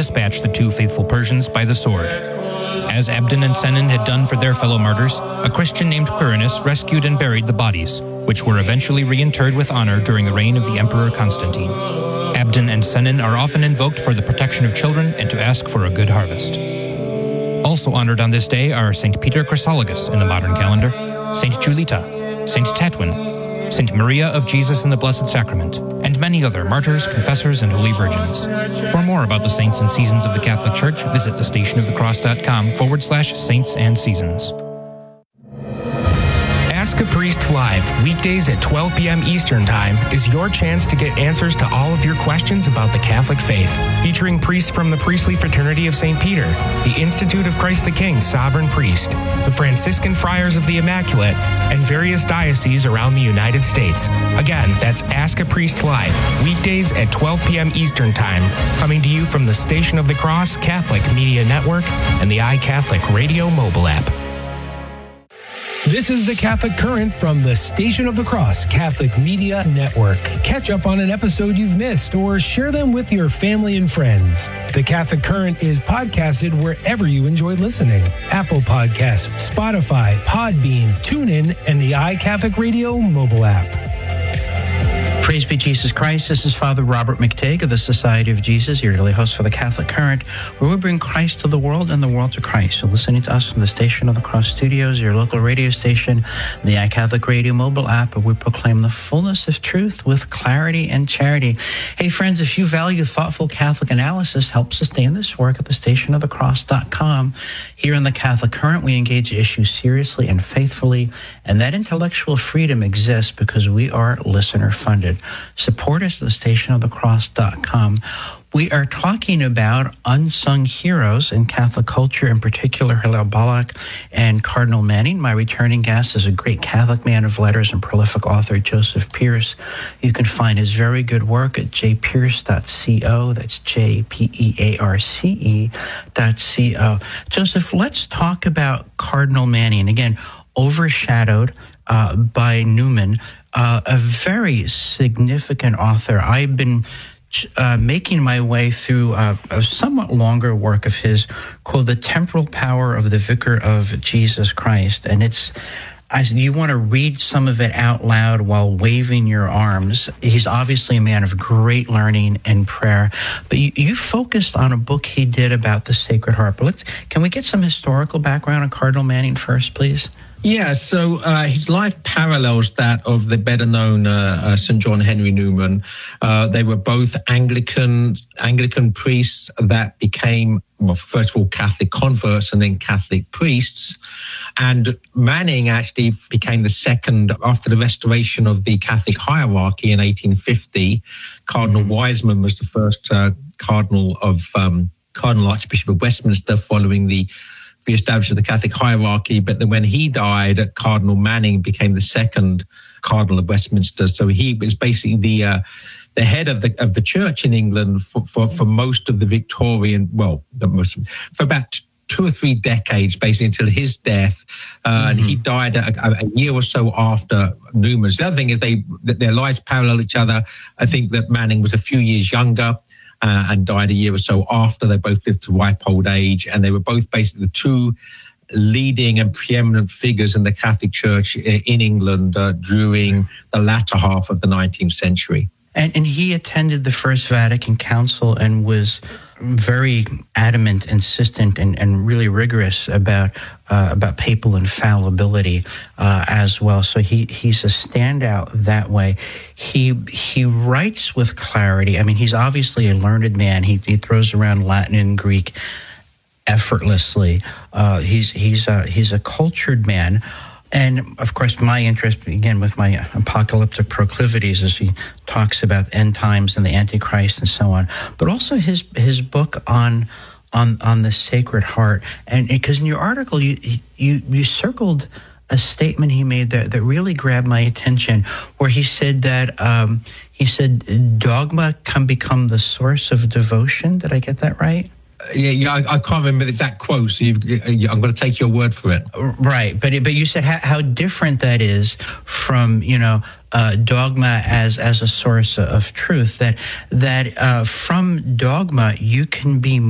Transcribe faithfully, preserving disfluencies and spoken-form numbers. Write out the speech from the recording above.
dispatch the two faithful Persians by the sword. As Abdon and Senan had done for their fellow martyrs, a Christian named Quirinus rescued and buried the bodies, which were eventually reinterred with honor during the reign of the Emperor Constantine. Abdon and Senan are often invoked for the protection of children and to ask for a good harvest. Also honored on this day are Saint Peter Chrysologus in the modern calendar, Saint Julita, Saint Tatwin, Saint Maria of Jesus in the Blessed Sacrament, and many other martyrs, confessors, and holy virgins. For more about the saints and seasons of the Catholic Church, visit thestationofthecross.com forward slash saints and seasons. Ask a Priest Live, weekdays at twelve p.m. Eastern Time, is your chance to get answers to all of your questions about the Catholic faith. Featuring priests from the Priestly Fraternity of Saint Peter, the Institute of Christ the King Sovereign Priest, the Franciscan Friars of the Immaculate, and various dioceses around the United States. Again, that's Ask a Priest Live, weekdays at twelve p.m. Eastern Time, coming to you from the Station of the Cross Catholic Media Network and the iCatholic Radio mobile app. This is the Catholic Current from the Station of the Cross Catholic Media Network. Catch up on an episode you've missed or share them with your family and friends. The Catholic Current is podcasted wherever you enjoy listening. Apple Podcasts, Spotify, Podbean, TuneIn, and the iCatholic Radio mobile app. Praise be Jesus Christ. This is Father Robert McTague of the Society of Jesus, your daily host for the Catholic Current, where we bring Christ to the world and the world to Christ. So listening to us from the Station of the Cross Studios, your local radio station, the iCatholic Radio mobile app, where we proclaim the fullness of truth with clarity and charity. Hey, friends, if you value thoughtful Catholic analysis, help sustain this work at the station of the cross dot com. Here in the Catholic Current, we engage issues seriously and faithfully, and that intellectual freedom exists because we are listener-funded. Support us at the station of the cross dot com. We are talking about unsung heroes in Catholic culture, in particular Hillel Balak and Cardinal Manning. My returning guest is a great Catholic man of letters and prolific author, Joseph Pearce. You can find his very good work at j pearce dot co. That's J P E A R C E dot C O. Joseph, let's talk about Cardinal Manning. Again, overshadowed uh, by Newman, uh, a very significant author. I've been uh, making my way through uh, a somewhat longer work of his called The Temporal Power of the Vicar of Jesus Christ. And it's, I, you want to read some of it out loud while waving your arms. He's obviously a man of great learning and prayer. But you, you focused on a book he did about the Sacred Heart. But let's, can we get some historical background on Cardinal Manning first, please? Yeah, so uh, his life parallels that of the better-known uh, uh, Saint John Henry Newman. Uh, they were both Anglican Anglican priests that became, well, first of all, Catholic converts and then Catholic priests. And Manning actually became the second, after the restoration of the Catholic hierarchy in eighteen fifty. Cardinal Wiseman was the first uh, cardinal of um, Cardinal Archbishop of Westminster following the the establishment of the Catholic hierarchy, but then when he died, Cardinal Manning became the second Cardinal of Westminster. So he was basically the uh, the head of the of the Church in England for, for, for most of the Victorian, well, most, for about two or three decades, basically until his death. Uh, mm-hmm. And he died a, a year or so after Newman's. The other thing is they that their lives parallel each other. I think that Manning was a few years younger. Uh, and died a year or so after. They both lived to ripe old age, and they were both basically the two leading and preeminent figures in the Catholic Church in England uh, during the latter half of the nineteenth century. And, and he attended the First Vatican Council and was very adamant, insistent, and, and really rigorous about uh, about papal infallibility uh, as well. So he he's a standout that way. He he writes with clarity. I mean, he's obviously a learned man. He he throws around Latin and Greek effortlessly. Uh, he's he's a, he's a cultured man. And, of course, my interest, again, with my apocalyptic proclivities, as he talks about end times and the Antichrist and so on, but also his his book on on on the Sacred Heart. And because in your article, you you you circled a statement he made that, that really grabbed my attention, where he said that um, he said dogma can become the source of devotion. Did I get that right? Yeah, yeah, I, I can't remember the exact quote, so you've, I'm going to take your word for it. Right, but but you said how, how different that is from, you know, uh, dogma as as a source of truth. That that uh, from dogma you can be